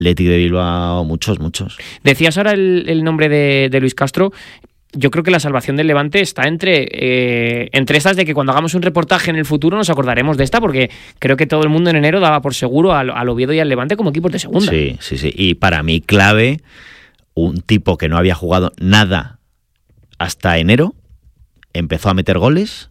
Athletic de Bilbao, muchos. Decías ahora el nombre de Luis Castro. Yo creo que la salvación del Levante está entre estas de que cuando hagamos un reportaje en el futuro nos acordaremos de esta, porque creo que todo el mundo en enero daba por seguro al Oviedo y al Levante como equipos de segunda. Sí. Y para mí clave, un tipo que no había jugado nada hasta enero, empezó a meter goles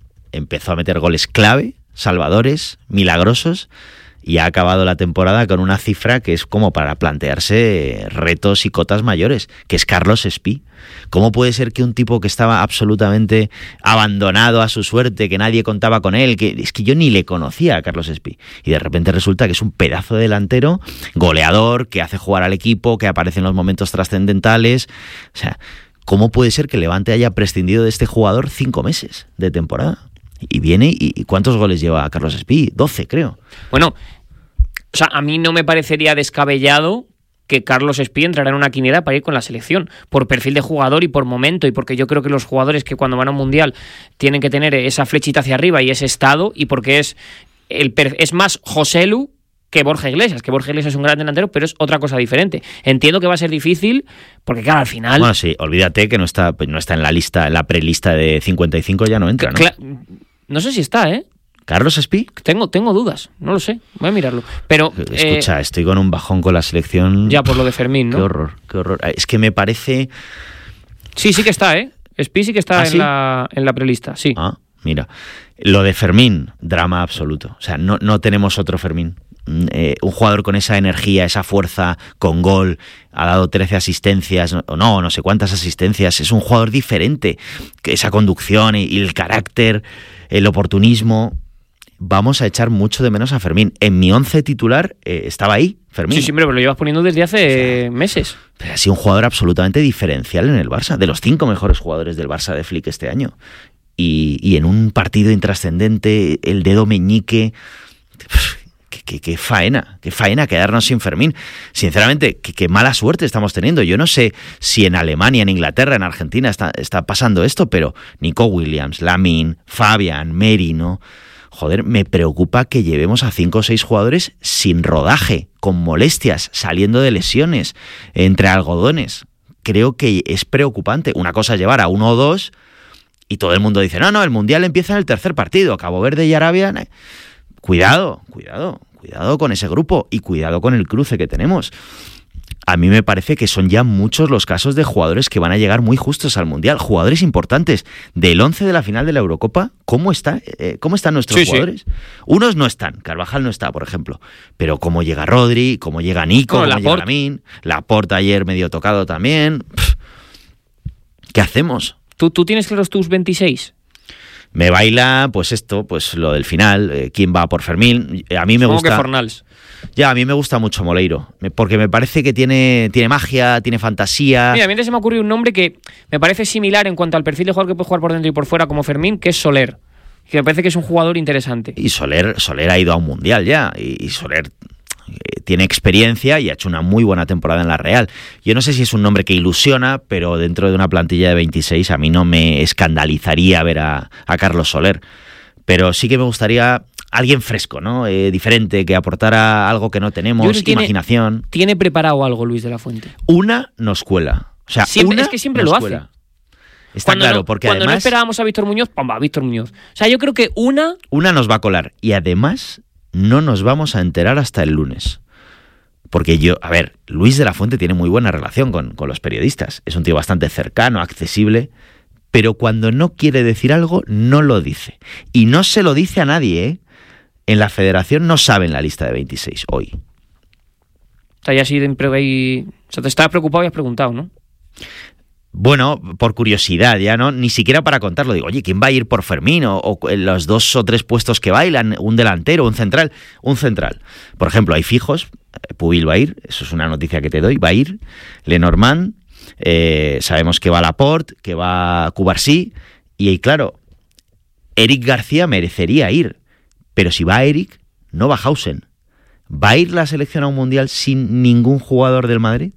clave, salvadores, milagrosos, y ha acabado la temporada con una cifra que es como para plantearse retos y cotas mayores, que es Carlos Espí. ¿Cómo puede ser que un tipo que estaba absolutamente abandonado a su suerte, que nadie contaba con él, que es que yo ni le conocía a Carlos Espí, y de repente resulta que es un pedazo de delantero, goleador, que hace jugar al equipo, que aparece en los momentos trascendentales? O sea, ¿cómo puede ser que el Levante haya prescindido de este jugador 5 meses de temporada? Y viene, ¿y cuántos goles lleva Carlos Espí? 12, creo. Bueno, o sea, a mí no me parecería descabellado que Carlos Espí entrara en una quiniela para ir con la selección, por perfil de jugador y por momento, y porque yo creo que los jugadores que cuando van a un mundial tienen que tener esa flechita hacia arriba y ese estado, y porque es más Joselu que Borja Iglesias, es un gran delantero, pero es otra cosa diferente. Entiendo que va a ser difícil, porque claro, al final... Bueno, sí, olvídate que no está en la lista, en la prelista de 55 ya no entra, ¿no? No sé si está, ¿eh? ¿Carlos Espí? Tengo dudas, no lo sé, voy a mirarlo. Pero escucha, estoy con un bajón con la selección. Ya por lo de Fermín, ¿no? Qué horror. Es que me parece... Sí que está, ¿eh? Espí sí que está en la prelista, sí. Ah, mira. Lo de Fermín, drama absoluto. O sea, no tenemos otro Fermín. Un jugador con esa energía, esa fuerza, con gol, ha dado 13 asistencias, no sé cuántas asistencias, es un jugador diferente, que esa conducción y el carácter, el oportunismo. Vamos a echar mucho de menos a Fermín. En mi 11 titular estaba ahí, Fermín. Sí, siempre, pero lo llevas poniendo desde hace meses. Pero ha sido un jugador absolutamente diferencial en el Barça, de los 5 mejores jugadores del Barça de Flick este año. Y en un partido intrascendente, el dedo meñique... Qué faena quedarnos sin Fermín. Sinceramente, qué mala suerte estamos teniendo. Yo no sé si en Alemania, en Inglaterra, en Argentina está pasando esto, pero Nico Williams, Lamine, Fabian, Merino... Joder, me preocupa que llevemos a 5 o 6 jugadores sin rodaje, con molestias, saliendo de lesiones, entre algodones. Creo que es preocupante. Una cosa es llevar a 1 o 2 y todo el mundo dice, no, el Mundial empieza en el tercer partido, Cabo Verde y Arabia... Cuidado con ese grupo y cuidado con el cruce que tenemos. A mí me parece que son ya muchos los casos de jugadores que van a llegar muy justos al Mundial, jugadores importantes. Del 11 de la final de la Eurocopa, ¿cómo están nuestros jugadores? Sí. Unos no están, Carvajal no está, por ejemplo, pero cómo llega Rodri, cómo llega Nico, cómo llega Lamine, Laporte ayer medio tocado también. ¿Qué hacemos? ¿Tú tienes claros tus 26? Me baila, pues lo del final, quién va por Fermín. A mí me gusta. Que Fornals. Ya, a mí me gusta mucho Moleiro, porque me parece que tiene magia, tiene fantasía. Mira, a mí se me ha ocurrido un nombre que me parece similar en cuanto al perfil de jugador que puede jugar por dentro y por fuera como Fermín, que es Soler, que me parece que es un jugador interesante. Y Soler ha ido a un mundial ya, y Soler tiene experiencia y ha hecho una muy buena temporada en la Real. Yo no sé si es un nombre que ilusiona, pero dentro de una plantilla de 26 a mí no me escandalizaría ver a Carlos Soler. Pero sí que me gustaría alguien fresco, ¿no? Diferente, que aportara algo que no tenemos, imaginación. Tiene preparado algo Luis de la Fuente. Una nos cuela. O sea, es que siempre lo hace. Está claro, porque cuando además... no esperábamos a Víctor Muñoz, ¡pum! Va Víctor Muñoz. O sea, yo creo que una nos va a colar. Y además no nos vamos a enterar hasta el lunes. Porque Luis de la Fuente tiene muy buena relación con los periodistas. Es un tío bastante cercano, accesible, pero cuando no quiere decir algo, no lo dice. Y no se lo dice a nadie, ¿eh? En la federación no saben la lista de 26 hoy. O sea, ya siempre ahí... O sea, te estabas preocupado y has preguntado, ¿no? Bueno, por curiosidad, ya no, ni siquiera para contarlo. Digo, oye, ¿quién va a ir por Fermín? O los 2 o 3 puestos que bailan, un delantero, un central. Por ejemplo, hay fijos, Pubil va a ir, eso es una noticia que te doy, va a ir, Lenormand, sabemos que va Laporte, que va Cubarsí, y claro, Eric García merecería ir, pero si va Eric, no va Hausen. ¿Va a ir la selección a un mundial sin ningún jugador del Madrid?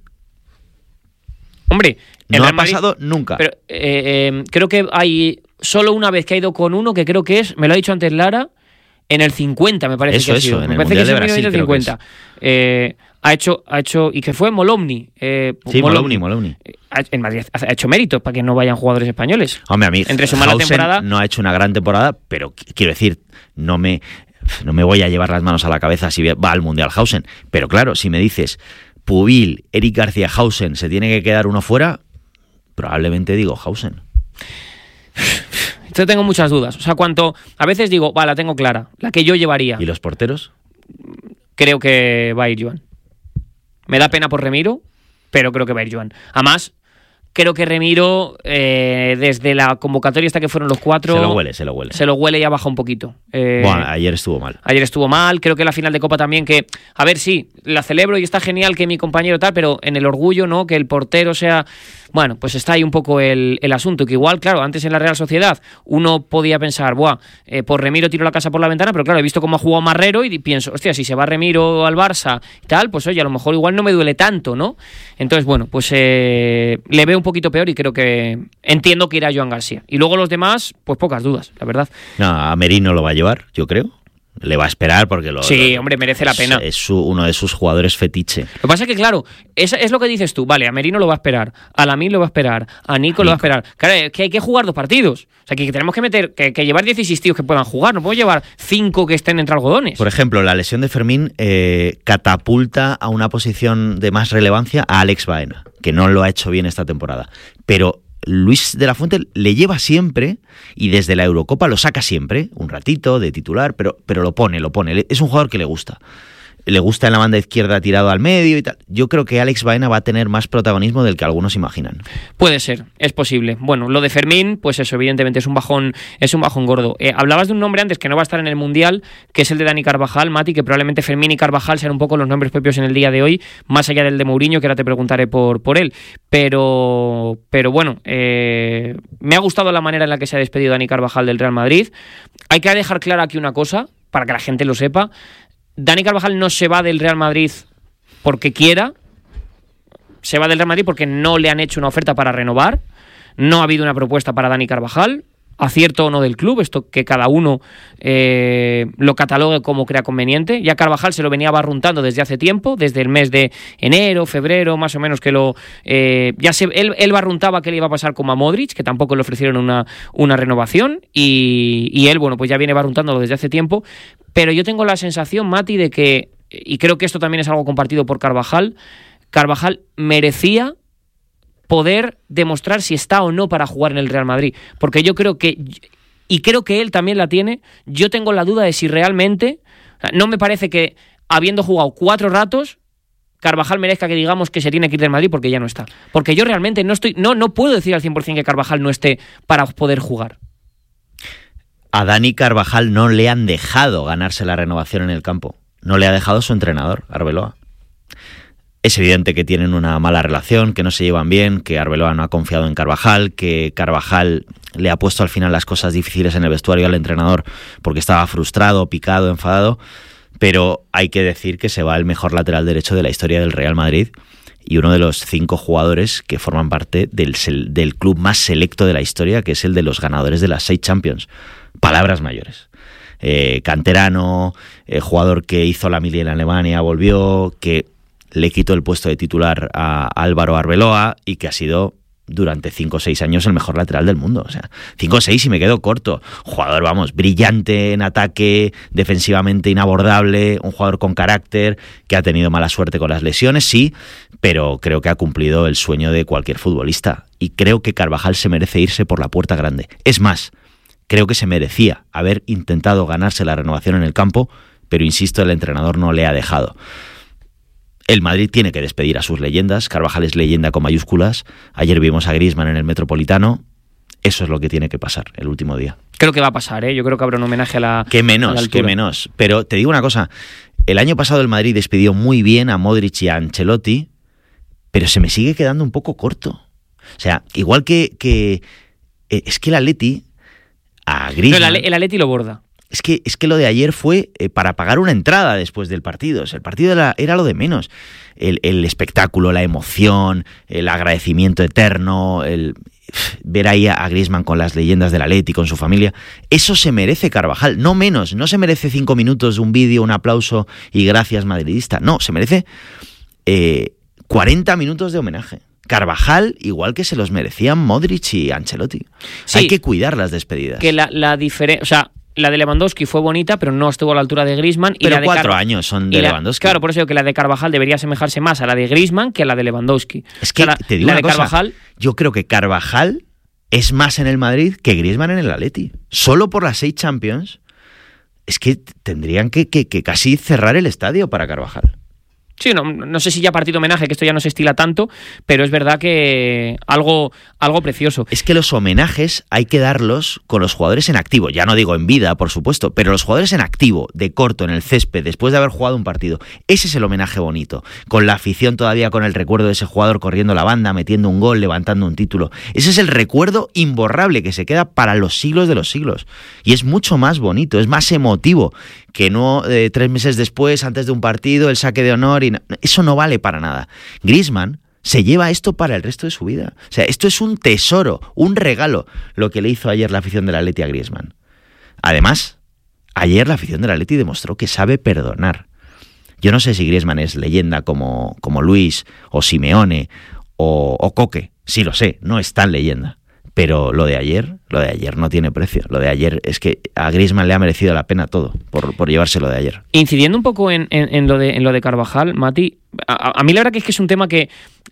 Hombre, no ha pasado nunca. Pero creo que hay solo una vez que ha ido con uno, que creo que es, me lo ha dicho antes Lara, en el 50, me parece que ha sido. En el Mundial de Brasil, en el 50. ha hecho y que fue Molomni. Sí, Molomni. En Madrid ha hecho méritos para que no vayan jugadores españoles. Hombre, a mí entre su mala temporada no ha hecho una gran temporada, pero quiero decir, no me voy a llevar las manos a la cabeza si va al Mundial Hausen. Pero claro, si me dices Pubil, Eric García, Hausen, se tiene que quedar uno fuera, probablemente digo Hausen. Yo tengo muchas dudas. O sea, a veces digo, la tengo clara, la que yo llevaría. ¿Y los porteros? Creo que va a ir Joan. Me da pena por Remiro, pero creo que va a ir Joan. Además, creo que Remiro, desde la convocatoria hasta que fueron los 4... Se lo huele. Se lo huele y ha bajado un poquito. Bueno, ayer estuvo mal. Creo que la final de Copa también, que... A ver, sí, la celebro y está genial que mi compañero tal, pero en el orgullo, ¿no? Que el portero sea... Bueno, pues está ahí un poco el asunto, que igual, claro, antes en la Real Sociedad uno podía pensar, por Remiro tiro la casa por la ventana, pero claro, he visto cómo ha jugado Marrero y pienso, hostia, si se va Remiro al Barça y tal, pues oye, a lo mejor igual no me duele tanto, ¿no? Entonces, bueno, pues le veo un poquito peor y creo que entiendo que irá Joan García. Y luego los demás, pues pocas dudas, la verdad. No, a Merino lo va a llevar, yo creo. Le va a esperar porque hombre, merece la pena. Es uno de sus jugadores fetiche. Lo que pasa es que, claro, es lo que dices tú. Vale, a Merino lo va a esperar, a Lamine lo va a esperar, a Nico lo va a esperar. Claro, es que hay que jugar 2 partidos. O sea, que tenemos que meter, que llevar 16 tíos que puedan jugar. No puedo llevar 5 que estén entre algodones. Por ejemplo, la lesión de Fermín catapulta a una posición de más relevancia a Alex Baena, que no lo ha hecho bien esta temporada. Pero Luis de la Fuente le lleva siempre y desde la Eurocopa lo saca siempre, un ratito de titular, pero lo pone. Es un jugador que le gusta. Le gusta en la banda izquierda tirado al medio y tal. Yo creo que Alex Baena va a tener más protagonismo del que algunos imaginan. Puede ser, es posible. Bueno, lo de Fermín, pues eso, evidentemente es un bajón gordo. Hablabas de un nombre antes que no va a estar en el Mundial, que es el de Dani Carvajal, Mati, que probablemente Fermín y Carvajal sean un poco los nombres propios en el día de hoy, más allá del de Mourinho, que ahora te preguntaré por él. Pero bueno, me ha gustado la manera en la que se ha despedido Dani Carvajal del Real Madrid. Hay que dejar clara aquí una cosa, para que la gente lo sepa. Dani Carvajal no se va del Real Madrid porque quiera, se va del Real Madrid porque no le han hecho una oferta para renovar, no ha habido una propuesta para Dani Carvajal, acierto o no del club, esto que cada uno lo catalogue como crea conveniente. Ya Carvajal se lo venía barruntando desde hace tiempo, desde el mes de enero, febrero, más o menos, que él barruntaba que le iba a pasar como a Modric, que tampoco le ofrecieron una renovación, y él, bueno, pues ya viene barruntándolo desde hace tiempo. Pero yo tengo la sensación, Mati, de que, y creo que esto también es algo compartido por Carvajal merecía poder demostrar si está o no para jugar en el Real Madrid. Porque yo creo que, y creo que él también la tiene, yo tengo la duda de si realmente, no me parece que habiendo jugado 4 ratos, Carvajal merezca que digamos que se tiene que ir del Madrid porque ya no está. Porque yo realmente no puedo decir al 100% que Carvajal no esté para poder jugar. A Dani Carvajal no le han dejado ganarse la renovación en el campo. No le ha dejado su entrenador, Arbeloa. Es evidente que tienen una mala relación, que no se llevan bien, que Arbeloa no ha confiado en Carvajal, que Carvajal le ha puesto al final las cosas difíciles en el vestuario al entrenador porque estaba frustrado, picado, enfadado. Pero hay que decir que se va el mejor lateral derecho de la historia del Real Madrid y uno de los 5 jugadores que forman parte del club más selecto de la historia, que es el de los ganadores de las 6 Champions. Palabras mayores. Canterano, jugador que hizo la mili en Alemania, volvió, que le quitó el puesto de titular a Álvaro Arbeloa y que ha sido durante 5 o 6 años el mejor lateral del mundo. O sea, 5 o 6 y me quedo corto. Jugador, brillante en ataque, defensivamente inabordable, un jugador con carácter, que ha tenido mala suerte con las lesiones, sí, pero creo que ha cumplido el sueño de cualquier futbolista. Y creo que Carvajal se merece irse por la puerta grande. Es más, creo que se merecía haber intentado ganarse la renovación en el campo, pero insisto, el entrenador no le ha dejado. El Madrid tiene que despedir a sus leyendas. Carvajal es leyenda con mayúsculas. Ayer vimos a Griezmann en el Metropolitano. Eso es lo que tiene que pasar el último día. Creo que va a pasar, ¿eh? Yo creo que habrá un homenaje a la Qué menos. Pero te digo una cosa. El año pasado el Madrid despidió muy bien a Modric y a Ancelotti, pero se me sigue quedando un poco corto. O sea, igual que es que el Atleti a Griezmann... No, el Atleti lo borda. Es que lo de ayer fue para pagar una entrada después del partido. O sea, el partido era lo de menos. El espectáculo, la emoción, el agradecimiento eterno, el ver ahí a Griezmann con las leyendas del Atleti, con su familia. Eso se merece Carvajal, no menos. No se merece 5 minutos de un vídeo, un aplauso y gracias madridista. No, se merece 40 minutos de homenaje. Carvajal, igual que se los merecían Modric y Ancelotti. Sí, hay que cuidar las despedidas. Que la diferencia, o sea, la de Lewandowski fue bonita, pero no estuvo a la altura de Griezmann. Pero 4 años son de Lewandowski. Claro, por eso digo que la de Carvajal debería asemejarse más a la de Griezmann que a la de Lewandowski. Es que, o sea, te digo la una de cosa, Carvajal, yo creo que Carvajal es más en el Madrid que Griezmann en el Atleti. Solo por las 6 Champions, es que tendrían que casi cerrar el estadio para Carvajal. Sí, no sé si ya partido homenaje, que esto ya no se estila tanto, pero es verdad que algo precioso. Es que los homenajes hay que darlos con los jugadores en activo. Ya no digo en vida, por supuesto, pero los jugadores en activo, de corto, en el césped, después de haber jugado un partido. Ese es el homenaje bonito. Con la afición todavía, con el recuerdo de ese jugador corriendo la banda, metiendo un gol, levantando un título. Ese es el recuerdo imborrable que se queda para los siglos de los siglos. Y es mucho más bonito, es más emotivo que no 3 meses después, antes de un partido, el saque de honor. Eso no vale para nada. Griezmann se lleva esto para el resto de su vida. O sea, esto es un tesoro, un regalo, lo que le hizo ayer la afición del Atleti a Griezmann. Además, ayer la afición del Atleti demostró que sabe perdonar. Yo no sé si Griezmann es leyenda como Luis o Simeone o Coque. Sí lo sé, no es tan leyenda. Pero lo de ayer no tiene precio. Lo de ayer es que a Griezmann le ha merecido la pena todo por llevárselo de ayer. Incidiendo un poco en lo de Carvajal, Mati, a mí la verdad que es un tema que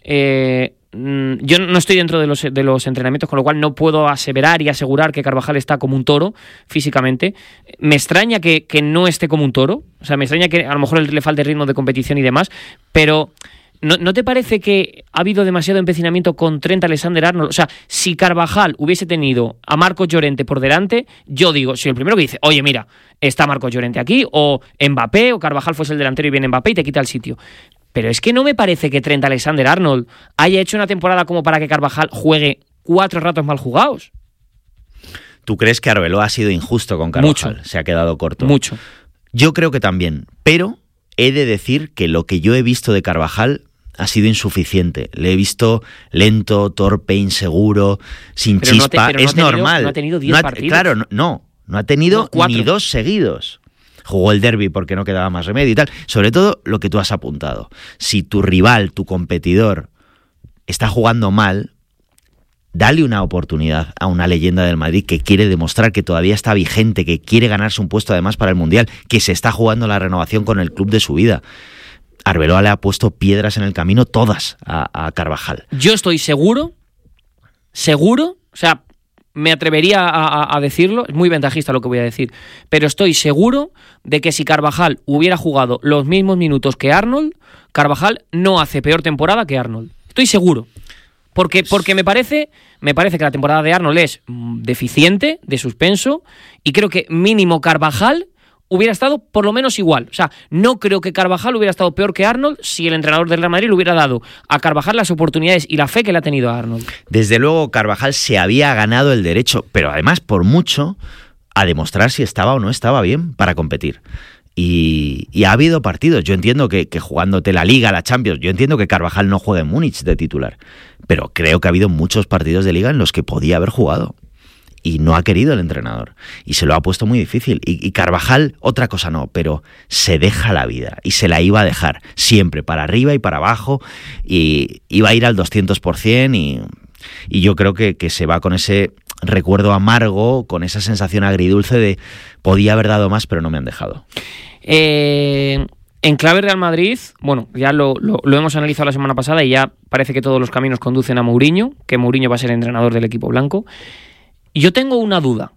yo no estoy dentro de los entrenamientos, con lo cual no puedo aseverar y asegurar que Carvajal está como un toro físicamente. Me extraña que no esté como un toro. O sea, me extraña que a lo mejor le falte ritmo de competición y demás, pero ¿No te parece que ha habido demasiado empecinamiento con Trent Alexander-Arnold? O sea, si Carvajal hubiese tenido a Marcos Llorente por delante, yo digo, soy el primero que dice, oye, mira, está Marcos Llorente aquí, o Mbappé, o Carvajal fuese el delantero y viene Mbappé y te quita el sitio. Pero es que no me parece que Trent Alexander-Arnold haya hecho una temporada como para que Carvajal juegue 4 ratos mal jugados. ¿Tú crees que Arbeloa ha sido injusto con Carvajal? Mucho. Se ha quedado corto. Mucho. Yo creo que también, pero he de decir que lo que yo he visto de Carvajal ha sido insuficiente. Le he visto lento, torpe, inseguro, sin chispa. Es normal. No ha tenido 10 partidos. Claro, no ha tenido ni 2 seguidos. Jugó el derbi porque no quedaba más remedio y tal. Sobre todo lo que tú has apuntado. Si tu rival, tu competidor, está jugando mal, dale una oportunidad a una leyenda del Madrid que quiere demostrar que todavía está vigente, que quiere ganarse un puesto además para el Mundial, que se está jugando la renovación con el club de su vida. Arbeloa le ha puesto piedras en el camino todas a Carvajal. Yo estoy seguro, o sea, me atrevería a decirlo, es muy ventajista lo que voy a decir, pero estoy seguro de que si Carvajal hubiera jugado los mismos minutos que Arnold, Carvajal no hace peor temporada que Arnold. Estoy seguro. Porque me parece que la temporada de Arnold es deficiente, de suspenso, y creo que mínimo Carvajal hubiera estado por lo menos igual. O sea, no creo que Carvajal hubiera estado peor que Arnold si el entrenador del Real Madrid le hubiera dado a Carvajal las oportunidades y la fe que le ha tenido a Arnold. Desde luego, Carvajal se había ganado el derecho, pero además por mucho, a demostrar si estaba o no estaba bien para competir. Y ha habido partidos. Yo entiendo que jugándote la Liga, la Champions, yo entiendo que Carvajal no juegue en Múnich de titular, pero creo que ha habido muchos partidos de Liga en los que podía haber jugado. Y no ha querido el entrenador. Y se lo ha puesto muy difícil. Y Carvajal, otra cosa no, pero se deja la vida. Y se la iba a dejar. Siempre, para arriba y para abajo. Y iba a ir al 200%. Y yo creo que se va con ese recuerdo amargo, con esa sensación agridulce de podía haber dado más, pero no me han dejado. En clave Real Madrid, bueno, ya lo hemos analizado la semana pasada y ya parece que todos los caminos conducen a Mourinho, que Mourinho va a ser el entrenador del equipo blanco. Yo tengo una duda.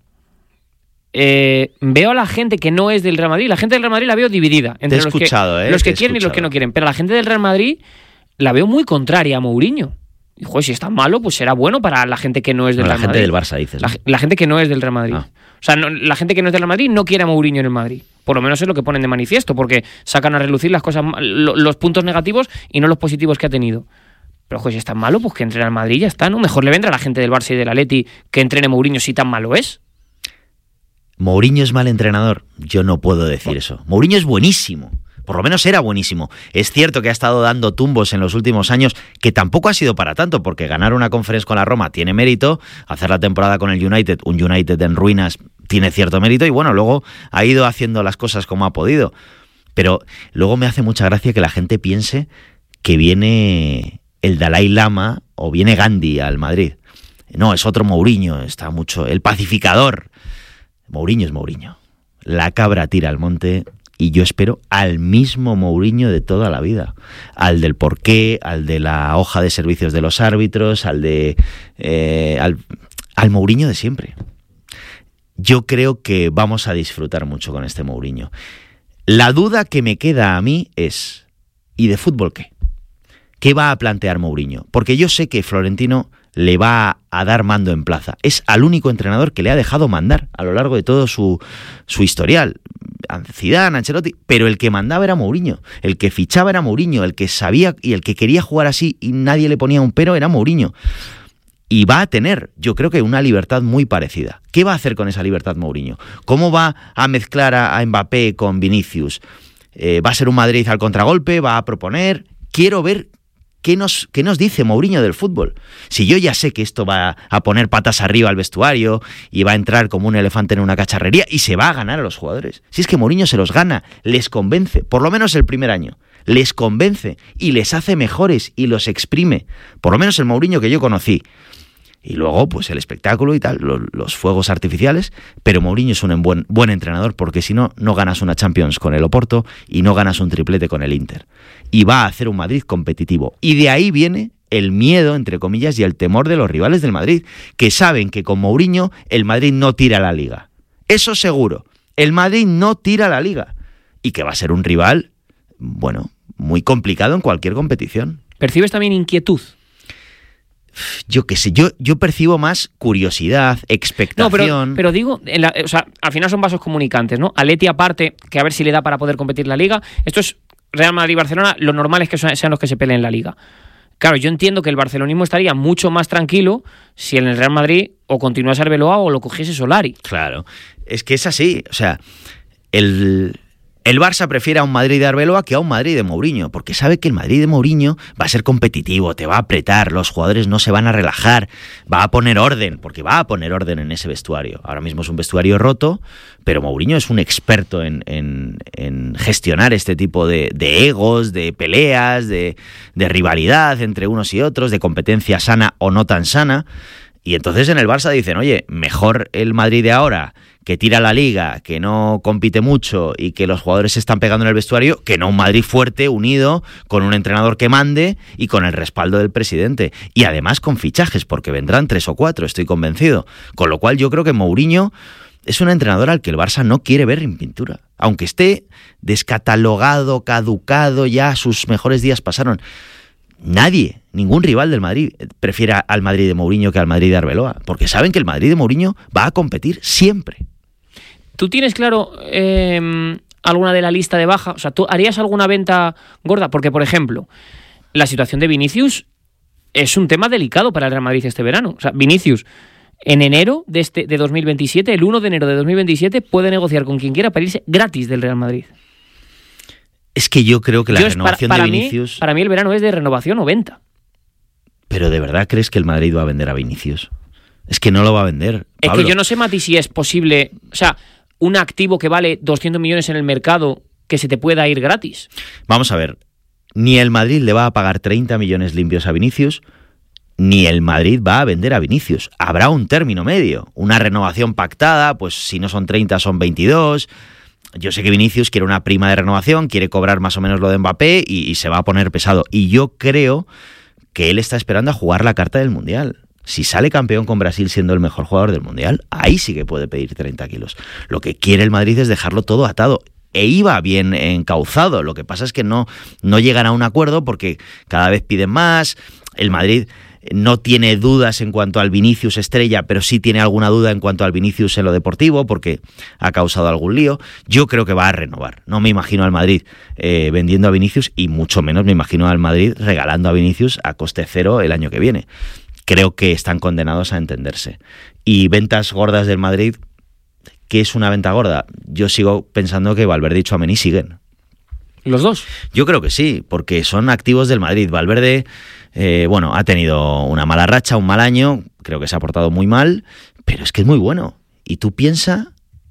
Veo a la gente que no es del Real Madrid. La gente del Real Madrid la veo dividida entre los que quieren y los que no quieren. Pero la gente del Real Madrid la veo muy contraria a Mourinho. Y, joder, si es tan malo, pues será bueno para la gente que no es del Real Madrid. La gente del Barça, dices, ¿no? La gente que no es del Real Madrid. O sea, la gente que no es del Real Madrid no quiere a Mourinho en el Madrid. Por lo menos es lo que ponen de manifiesto, porque sacan a relucir las cosas, los puntos negativos y no los positivos que ha tenido. Pero, joder, si es tan malo, pues que entrene al Madrid y ya está, ¿no? Mejor le vendrá a la gente del Barça y del Atleti que entrene Mourinho si tan malo es. ¿Mourinho es mal entrenador? Yo no puedo decir eso. Mourinho es buenísimo. Por lo menos era buenísimo. Es cierto que ha estado dando tumbos en los últimos años, que tampoco ha sido para tanto, porque ganar una Conference con la Roma tiene mérito, hacer la temporada con el United, un United en ruinas, tiene cierto mérito, y bueno, luego ha ido haciendo las cosas como ha podido. Pero luego me hace mucha gracia que la gente piense que viene el Dalai Lama o viene Gandhi al Madrid. No, es otro Mourinho, está mucho... El pacificador. Mourinho es Mourinho. La cabra tira al monte y yo espero al mismo Mourinho de toda la vida. Al del porqué, al de la hoja de servicios de los árbitros, al Mourinho de siempre. Yo creo que vamos a disfrutar mucho con este Mourinho. La duda que me queda a mí es, ¿y de fútbol qué? ¿Qué va a plantear Mourinho? Porque yo sé que Florentino le va a dar mando en plaza. Es al único entrenador que le ha dejado mandar a lo largo de todo su historial. Zidane, Ancelotti, pero el que mandaba era Mourinho, el que fichaba era Mourinho, el que sabía y el que quería jugar así y nadie le ponía un pero era Mourinho. Y va a tener, yo creo que una libertad muy parecida. ¿Qué va a hacer con esa libertad Mourinho? ¿Cómo va a mezclar a Mbappé con Vinicius? ¿Va a ser un Madrid al contragolpe? ¿Va a proponer? Quiero ver ¿qué nos dice Mourinho del fútbol? Si yo ya sé que esto va a poner patas arriba al vestuario y va a entrar como un elefante en una cacharrería y se va a ganar a los jugadores. Si es que Mourinho se los gana, les convence, por lo menos el primer año, les convence y les hace mejores y los exprime, por lo menos el Mourinho que yo conocí. Y luego, pues el espectáculo y tal, los fuegos artificiales, pero Mourinho es un buen entrenador porque si no, no ganas una Champions con el Oporto y no ganas un triplete con el Inter. Y va a hacer un Madrid competitivo. Y de ahí viene el miedo, entre comillas, y el temor de los rivales del Madrid, que saben que con Mourinho el Madrid no tira la Liga. Eso seguro, el Madrid no tira la Liga. Y que va a ser un rival, bueno, muy complicado en cualquier competición. ¿Percibes también inquietud? Yo qué sé, yo percibo más curiosidad, expectación. No, pero digo, o sea, al final son vasos comunicantes, ¿no? Atleti aparte, que a ver si le da para poder competir la Liga. Esto es Real Madrid-Barcelona, lo normal es que sean los que se peleen la Liga. Claro, yo entiendo que el barcelonismo estaría mucho más tranquilo si en el Real Madrid o continuase Arbeloa o lo cogiese Solari. Claro, es que es así, o sea, el Barça prefiere a un Madrid de Arbeloa que a un Madrid de Mourinho, porque sabe que el Madrid de Mourinho va a ser competitivo, te va a apretar, los jugadores no se van a relajar, va a poner orden, porque va a poner orden en ese vestuario. Ahora mismo es un vestuario roto, pero Mourinho es un experto en gestionar este tipo de egos, de peleas, de rivalidad entre unos y otros, de competencia sana o no tan sana. Y entonces en el Barça dicen, oye, mejor el Madrid de ahora, que tira la Liga, que no compite mucho y que los jugadores se están pegando en el vestuario, que no un Madrid fuerte, unido, con un entrenador que mande y con el respaldo del presidente. Y además con fichajes, porque vendrán 3 o 4, estoy convencido. Con lo cual yo creo que Mourinho es un entrenador al que el Barça no quiere ver en pintura. Aunque esté descatalogado, caducado, ya sus mejores días pasaron. Nadie, ningún rival del Madrid prefiere al Madrid de Mourinho que al Madrid de Arbeloa, porque saben que el Madrid de Mourinho va a competir siempre. ¿Tú tienes claro alguna de la lista de baja? O sea, ¿tú harías alguna venta gorda? Porque, por ejemplo, la situación de Vinicius es un tema delicado para el Real Madrid este verano. O sea, Vinicius, en enero de 2027, el 1 de enero de 2027, puede negociar con quien quiera para irse gratis del Real Madrid. Es que yo creo que la renovación de Vinicius... Para mí el verano es de renovación o venta. ¿Pero de verdad crees que el Madrid va a vender a Vinicius? Es que no lo va a vender, Pablo. Es que yo no sé, Mati, si es posible... O sea, un activo que vale 200 millones en el mercado que se te pueda ir gratis. Vamos a ver, ni el Madrid le va a pagar 30 millones limpios a Vinicius, ni el Madrid va a vender a Vinicius. Habrá un término medio, una renovación pactada, pues si no son 30 son 22... Yo sé que Vinicius quiere una prima de renovación, quiere cobrar más o menos lo de Mbappé y se va a poner pesado. Y yo creo que él está esperando a jugar la carta del Mundial. Si sale campeón con Brasil siendo el mejor jugador del Mundial, ahí sí que puede pedir 30 kilos. Lo que quiere el Madrid es dejarlo todo atado. E iba bien encauzado. Lo que pasa es que no llegan a un acuerdo porque cada vez piden más. El Madrid no tiene dudas en cuanto al Vinicius estrella, pero sí tiene alguna duda en cuanto al Vinicius en lo deportivo, porque ha causado algún lío. Yo creo que va a renovar. No me imagino al Madrid vendiendo a Vinicius y mucho menos me imagino al Madrid regalando a Vinicius a coste cero el año que viene. Creo que están condenados a entenderse. Y ventas gordas del Madrid, ¿qué es una venta gorda? Yo sigo pensando que Valverde y Tchouaméni siguen. ¿Los dos? Yo creo que sí, porque son activos del Madrid. Valverde, ha tenido una mala racha, un mal año, creo que se ha portado muy mal, pero es que es muy bueno. Y tú piensa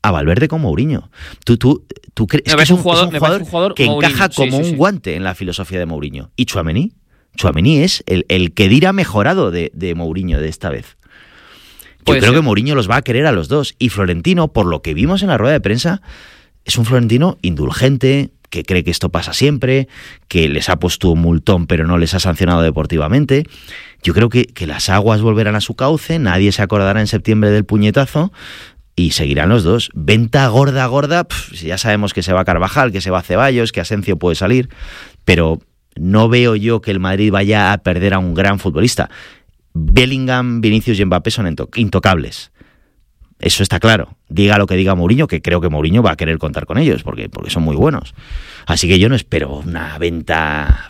a Valverde con Mourinho. ¿Tú crees que es un jugador que Mourinho encaja como un guante en la filosofía de Mourinho? ¿Y Tchouaméni? Tchouaméni es el que dirá mejorado de Mourinho de esta vez. Yo creo que Mourinho los va a querer a los dos. Y Florentino, por lo que vimos en la rueda de prensa, es un Florentino indulgente, que cree que esto pasa siempre, que les ha puesto un multón pero no les ha sancionado deportivamente. Yo creo que las aguas volverán a su cauce, nadie se acordará en septiembre del puñetazo y seguirán los dos. Venta gorda, ya sabemos que se va Carvajal, que se va Ceballos, que Asensio puede salir, pero no veo yo que el Madrid vaya a perder a un gran futbolista. Bellingham, Vinicius y Mbappé son intocables. Eso está claro. Diga lo que diga Mourinho, que creo que Mourinho va a querer contar con ellos, porque son muy buenos. Así que yo no espero una venta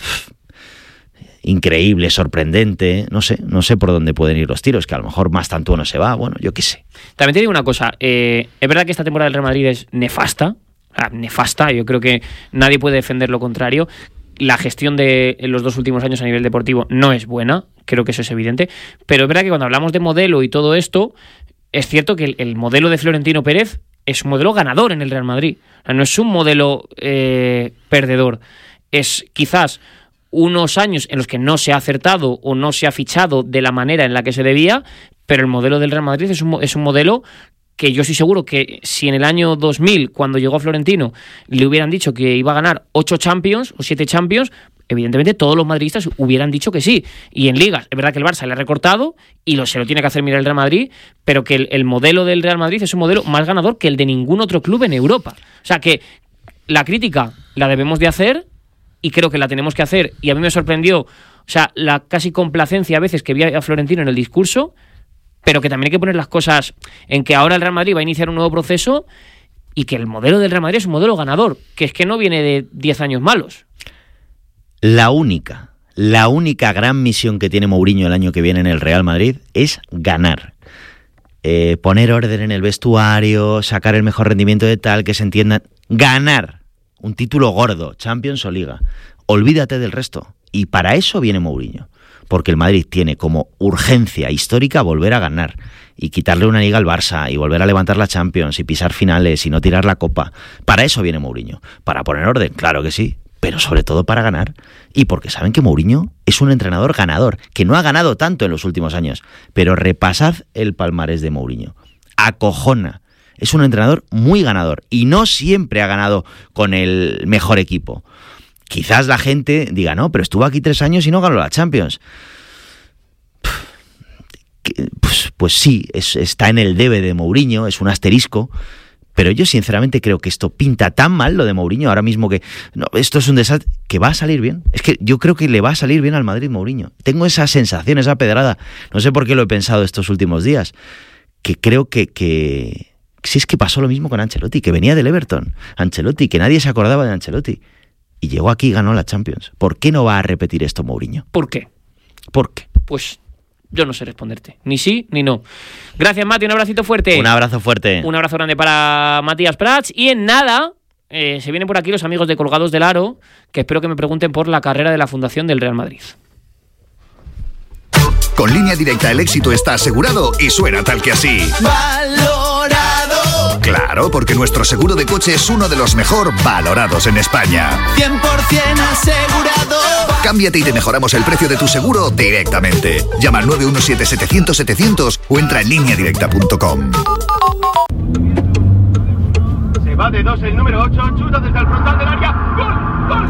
increíble, sorprendente. No sé por dónde pueden ir los tiros, que a lo mejor más tanto uno se va, bueno, yo qué sé. También te digo una cosa, es verdad que esta temporada del Real Madrid es nefasta, yo creo que nadie puede defender lo contrario. La gestión de los 2 últimos años a nivel deportivo no es buena, creo que eso es evidente, pero es verdad que cuando hablamos de modelo y todo esto, es cierto que el modelo de Florentino Pérez es un modelo ganador en el Real Madrid. O sea, no es un modelo perdedor. Es quizás unos años en los que no se ha acertado o no se ha fichado de la manera en la que se debía, pero el modelo del Real Madrid es un modelo que yo estoy seguro que si en el año 2000, cuando llegó Florentino, le hubieran dicho que iba a ganar 8 Champions o 7 Champions, evidentemente todos los madridistas hubieran dicho que sí. Y en ligas, es verdad que el Barça le ha recortado y se lo tiene que hacer mirar el Real Madrid, pero que el modelo del Real Madrid es un modelo más ganador que el de ningún otro club en Europa. O sea que la crítica la debemos de hacer y creo que la tenemos que hacer. Y a mí me sorprendió, o sea, la casi complacencia a veces que vi a Florentino en el discurso, pero que también hay que poner las cosas en que ahora el Real Madrid va a iniciar un nuevo proceso y que el modelo del Real Madrid es un modelo ganador, que es que no viene de 10 años malos. La única gran misión que tiene Mourinho el año que viene en el Real Madrid es ganar. Poner orden en el vestuario, sacar el mejor rendimiento de tal, que se entiendan. Ganar un título gordo, Champions o Liga. Olvídate del resto. Y para eso viene Mourinho. Porque el Madrid tiene como urgencia histórica volver a ganar y quitarle una liga al Barça y volver a levantar la Champions y pisar finales y no tirar la copa. Para eso viene Mourinho. Para poner orden, claro que sí, pero sobre todo para ganar. Y porque saben que Mourinho es un entrenador ganador, que no ha ganado tanto en los últimos años, pero repasad el palmarés de Mourinho. Acojona. Es un entrenador muy ganador y no siempre ha ganado con el mejor equipo. Quizás la gente diga, no, pero estuvo aquí 3 años y no ganó la Champions. Pues sí, está en el debe de Mourinho, es un asterisco, pero yo sinceramente creo que esto pinta tan mal, lo de Mourinho, ahora mismo que no, esto es un desastre, que va a salir bien. Es que yo creo que le va a salir bien al Madrid Mourinho. Tengo esa sensación, esa pedrada. No sé por qué lo he pensado estos últimos días, que creo que si es que pasó lo mismo con Ancelotti, que venía del Everton. Ancelotti, que nadie se acordaba de Ancelotti. Y llegó aquí y ganó la Champions. ¿Por qué no va a repetir esto Mourinho? ¿Por qué? ¿Por qué? Pues yo no sé responderte. Ni sí ni no. Gracias, Mati. Un abracito fuerte. Un abrazo fuerte. Un abrazo grande para Matías Prats. Y en nada, se vienen por aquí los amigos de Colgados del Aro, que espero que me pregunten por la carrera de la Fundación del Real Madrid. Con Línea Directa el éxito está asegurado y suena tal que así. ¡Valorado! Claro, porque nuestro seguro de coche es uno de los mejor valorados en España. 100% asegurado. Cámbiate y te mejoramos el precio de tu seguro directamente. Llama al 917-700-700 o entra en lineadirecta.com. Se va de 2 el número 8, chuta desde el frontal del área. ¡Gol! ¡Gol!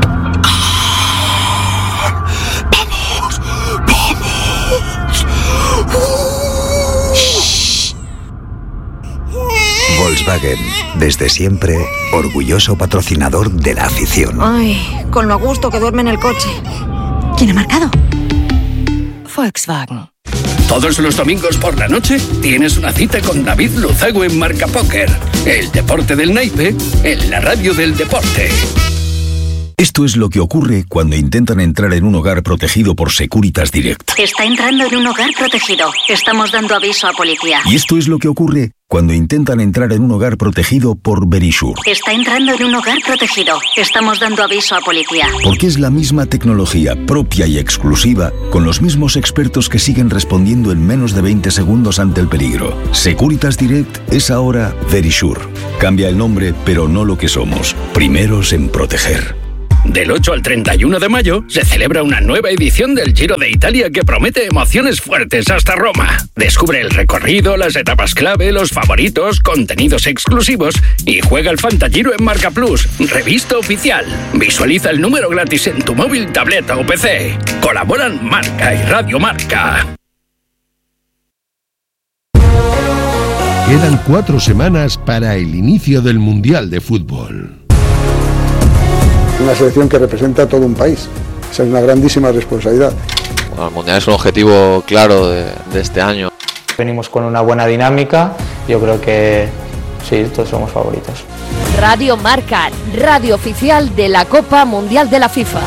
Volkswagen, desde siempre, orgulloso patrocinador de la afición. Ay, con lo a gusto que duerme en el coche. ¿Quién ha marcado? Volkswagen. Todos los domingos por la noche tienes una cita con David Luzago en Marca Póker. El deporte del naipe en la radio del deporte. Esto es lo que ocurre cuando intentan entrar en un hogar protegido por Securitas Direct. Está entrando en un hogar protegido. Estamos dando aviso a policía. Y esto es lo que ocurre cuando intentan entrar en un hogar protegido por Verisure. Está entrando en un hogar protegido. Estamos dando aviso a policía. Porque es la misma tecnología propia y exclusiva, con los mismos expertos que siguen respondiendo en menos de 20 segundos ante el peligro. Securitas Direct es ahora Verisure. Cambia el nombre, pero no lo que somos. Primeros en proteger. Del 8 al 31 de mayo se celebra una nueva edición del Giro de Italia que promete emociones fuertes hasta Roma. Descubre el recorrido, las etapas clave, los favoritos, contenidos exclusivos y juega el Fantagiro en Marca Plus, revista oficial. Visualiza el número gratis en tu móvil, tableta o PC. Colaboran Marca y Radio Marca. Quedan 4 semanas para el inicio del Mundial de Fútbol. Una selección que representa a todo un país. Esa es una grandísima responsabilidad. Bueno, el Mundial es un objetivo claro de este año. Venimos con una buena dinámica. Yo creo que sí, todos somos favoritos. Radio Marca, radio oficial de la Copa Mundial de la FIFA.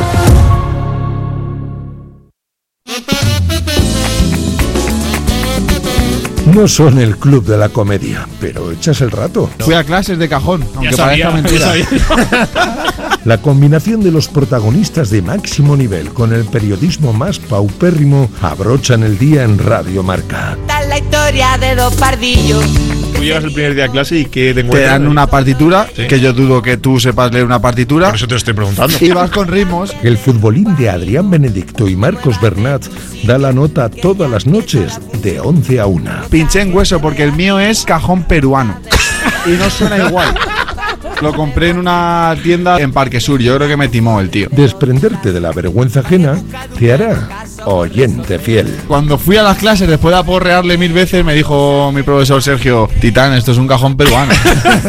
No son el club de la comedia, pero echas el rato. Fui a clases de cajón, aunque parezca mentira. La combinación de los protagonistas de máximo nivel con el periodismo más paupérrimo abrochan el día en Radio Marca. Esta es la historia de dos pardillos. Tú llegas el primer día a clase y ¿qué te encuentras? Te dan una partitura, ¿sí? Que yo dudo que tú sepas leer una partitura. Por eso te lo estoy preguntando. Y vas con ritmos. El futbolín de Adrián Benedicto y Marcos Bernat da la nota todas las noches de 11 a 1. Pinché en hueso porque el mío es cajón peruano. Y no suena igual. Lo compré en una tienda en Parque Sur. Yo creo que me timó el tío. Desprenderte de la vergüenza ajena te hará oyente fiel. Cuando fui a las clases, después de aporrearle 1000 veces, me dijo mi profesor Sergio: Titán, esto es un cajón peruano.